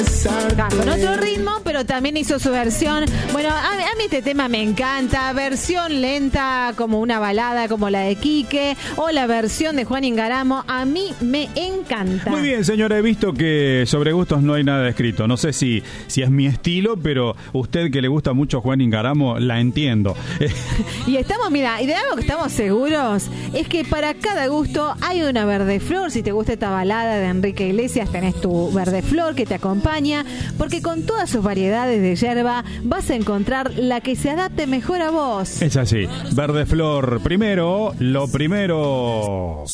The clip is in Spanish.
Con otro ritmo, pero también hizo su versión. Bueno, a mí este tema me encanta. Versión lenta, como una balada, como la de Quique, o la versión de Juan Ingaramo. A mí me encanta. Muy bien, señora, he visto que sobre gustos no hay nada escrito. No sé si es mi estilo, pero usted que le gusta mucho Juan Ingaramo, la entiendo. Y estamos, mira, y de algo que estamos seguros es que para cada gusto hay una verde flor. Si te gusta esta balada de Enrique Iglesias, tenés tu verde flor que te acompaña, porque con todas sus variedades de yerba vas a encontrar la que se adapte mejor a vos. Es así, verde flor, primero, lo primero.